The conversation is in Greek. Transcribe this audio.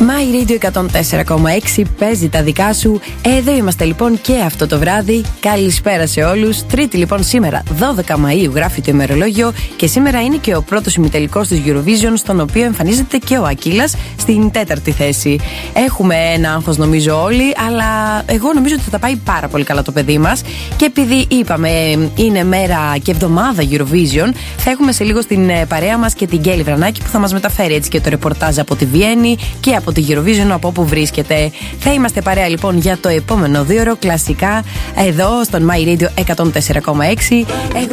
My Radio 104,6 παίζει τα δικά σου. Εδώ είμαστε λοιπόν και αυτό το βράδυ. Καλησπέρα σε όλους. Τρίτη λοιπόν σήμερα, 12 Μαΐου, γράφει το ημερολόγιο. Και σήμερα είναι και ο πρώτος ημιτελικός της Eurovision, στον οποίο εμφανίζεται και ο Ακύλας στην 4η θέση. Έχουμε ένα άγχος νομίζω όλοι, αλλά εγώ νομίζω ότι θα τα πάει πάρα πολύ καλά το παιδί μας. Και επειδή είπαμε είναι μέρα και εβδομάδα Eurovision, θα έχουμε σε λίγο στην παρέα μας και την Γκέλη Βρανάκη, που θα μας μεταφέρει έτσι και το ρεπορτάζ από τη Βιέννη και από τη Eurovision, από όπου βρίσκεται. Θα είμαστε παρέα λοιπόν για το επόμενο 2ωρο, κλασικά εδώ στον My Radio 104,6.